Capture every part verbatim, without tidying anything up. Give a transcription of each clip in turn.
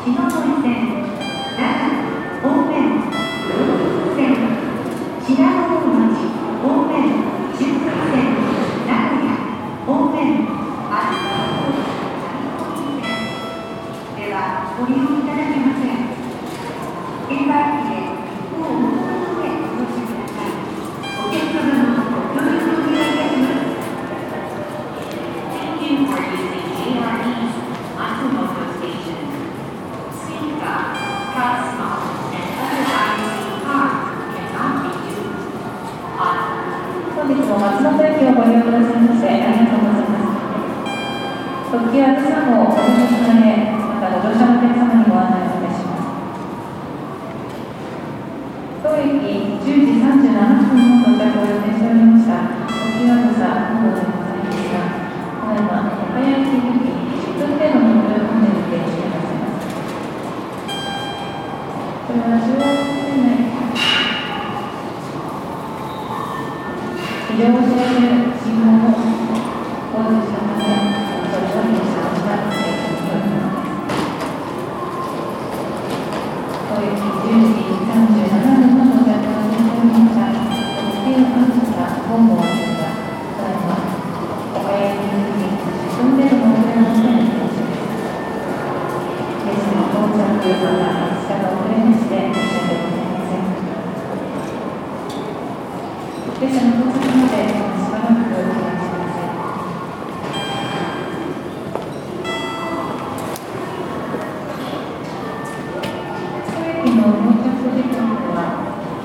篠森線、長野方面、東北線、白子町方面、中部線、名古屋方面、丸太線ではご利用いただけません。券売機で切符をお持ちの上お越しください。お客様のご協力をお願いいたします。Thank you for using J R E's Matsumoto Station. Suica, Cosmo, and other I C cards cannot be used. On 本日も松本駅をご利用くださいましてありがとうございます。特急あずさ号お乗りつなげ、またご乗車のお客様にご案内をいたします。当駅じゅうじさんじゅうななふんの到着を予定しておりました特急あずさご号でございますが、ただいま岡谷駅行きじゅっぷん程度のご乗車で予定してくださいます。これは中央線内非常を知らせる信号を工事したため、それを停車したステーションになります。当駅じゅうじさんじゅうななふんの到着を予定しておりました特急あずさご号ですが、ただいま岡谷駅行きじゅっぷん程度のご乗車で予定しています。列車の到着、また列車が遅れまして申し訳ございません。列車の到着までしばらくお待ちください。当駅の到着時刻は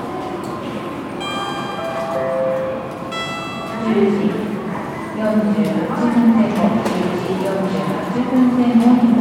じゅうじよんじゅうはっぷん前後、じゅうじよんじゅうはっぷん前後に